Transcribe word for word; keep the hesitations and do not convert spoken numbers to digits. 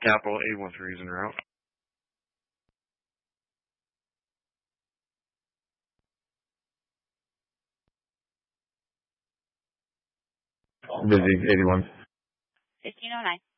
Capital eight one three is en route. Busy, eighty-one. fifteen oh nine.